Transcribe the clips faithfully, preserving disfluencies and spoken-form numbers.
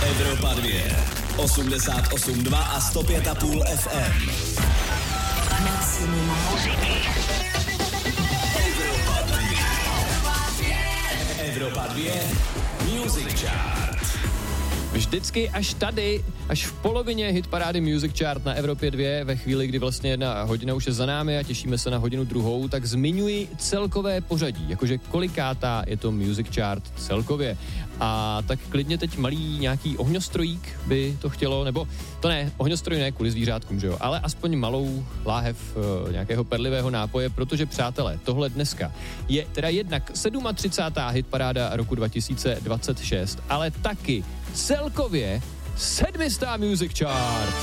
Evropa dvě, osmdesát osm dva a sto pět a půl F M. Maximum muziky. Evropa dvě. Evropa dvě. Music Chart. Vždycky až tady, až v polovině hitparády Music Chart na Evropě dvě, ve chvíli, kdy vlastně jedna hodina už je za námi a těšíme se na hodinu druhou, tak zmiňuji celkové pořadí, jakože kolikátá je to Music Chart celkově. A tak klidně teď malý nějaký ohňostrojík by to chtělo, nebo to ne, ohňostroj ne kvůli zvířátkům, že jo, ale aspoň malou láhev uh, nějakého perlivého nápoje, protože přátelé, tohle dneska je teda jednak třicátá sedmá hitparáda roku dva tisíce dvacet šest, ale taky celkově sedmistá Music Chart.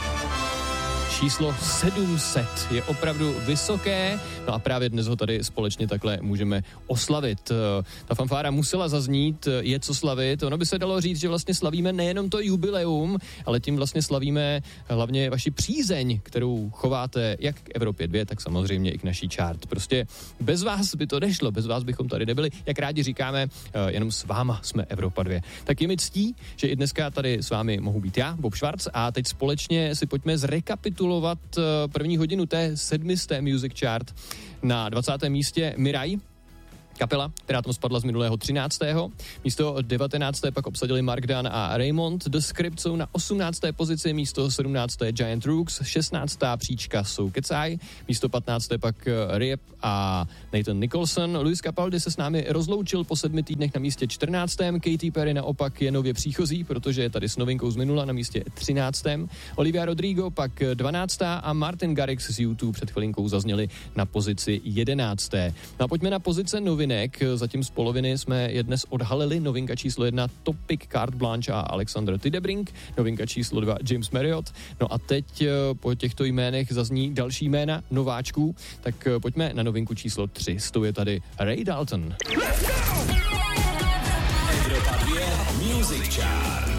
Číslo sedm set je opravdu vysoké, no a právě dnes ho tady společně takhle můžeme oslavit. Ta fanfára musela zaznít, je co slavit. Ono by se dalo říct, že vlastně slavíme nejenom to jubileum, ale tím vlastně slavíme hlavně vaši přízeň, kterou chováte jak k Evropě dvě, tak samozřejmě i k naší chart. Prostě bez vás by to nešlo, bez vás bychom tady nebyli. Jak rádi říkáme, jenom s váma jsme Evropa dvě. Tak je mi ctí, že i dneska tady s vámi mohu být já, Bob Schwarz, a teď společně si pojďme zrekapitulovat první hodinu té sedmisté Music Chart. Na dvacátém místě Miraj, kapela, která tam spadla z minulého třináctého Místo devatenácté pak obsadili Mark Dunn a Raymond. The Script jsou na osmnácté pozici, místo sedmnácté Giant Rooks, šestnáctá příčka jsou Kecaj, místo patnácté pak Riep a Nathan Nicholson. Luis Capaldi se s námi rozloučil po sedmi týdnech na místě čtrnáctém Katy Perry naopak je nově příchozí, protože je tady s novinkou z minula na místě třináctém Olivia Rodrigo pak dvanáctá a Martin Garrix z YouTube před chvilinkou zazněli na pozici jedenácté No a pojďme na pozice novin. Zatím z poloviny jsme je dnes odhalili. Novinka číslo jedna Topic, Carte Blanche a Alexander Tidebrink. Novinka číslo dva James Marriott. No a teď po těchto jménech zazní další jména nováčků. Tak pojďme na novinku číslo tři. S tou je tady Ray Dalton. Evropa dvě Music Chart.